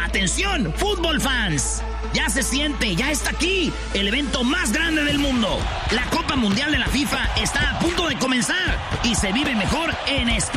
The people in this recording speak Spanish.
Atención, fútbol fans. Ya se siente, ya está aquí el evento más grande del mundo. La Copa Mundial de la FIFA está a punto de comenzar y se vive mejor en España.